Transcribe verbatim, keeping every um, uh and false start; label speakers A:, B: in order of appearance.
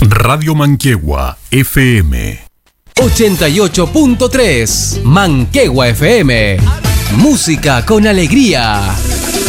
A: Radio Manquehue F M
B: ochenta y ocho punto tres Manquehue F M. Música con alegría.